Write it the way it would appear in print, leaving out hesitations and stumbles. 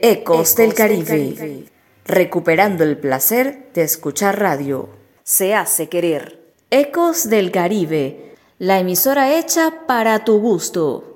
Ecos del Caribe, recuperando el placer de escuchar radio. Se hace querer. Ecos del Caribe, la emisora hecha para tu gusto.